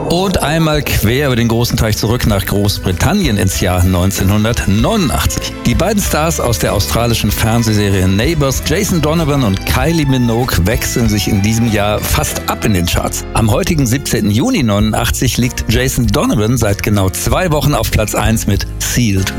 Und einmal quer über den großen Teich zurück nach Großbritannien ins Jahr 1989. Die beiden Stars aus der australischen Fernsehserie Neighbours, Jason Donovan und Kylie Minogue, wechseln sich in diesem Jahr fast ab in den Charts. Am heutigen 17. Juni 89 liegt Jason Donovan seit genau 2 Wochen auf Platz 1 mit Sealed